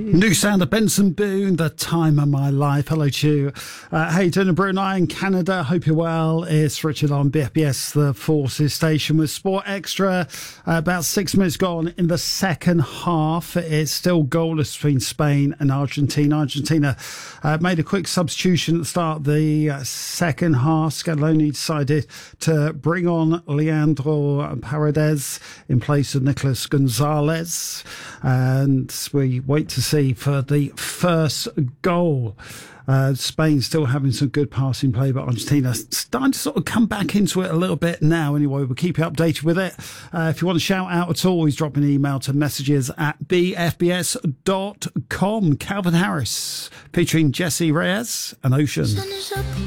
New sound of Benson Boone, The Time of My Life. Hello to you. Hey, doing in Brunei in Canada. Hope you're well. It's Richard on BFBS, the Forces Station with Sport Extra. About 6 minutes gone in the second half. It's still goalless between Spain and Argentina. Argentina made a quick substitution at the start of the second half. Scaloni decided to bring on Leandro Paredes in place of Nicolas Gonzalez. And we wait to see for the first goal. Spain still having some good passing play, but Argentina starting to sort of come back into it a little bit now. Anyway, we'll keep you updated with it. If you want to shout out at all, always drop an email to messages@bfbs.com. Calvin Harris featuring Jesse Reyes and Ocean.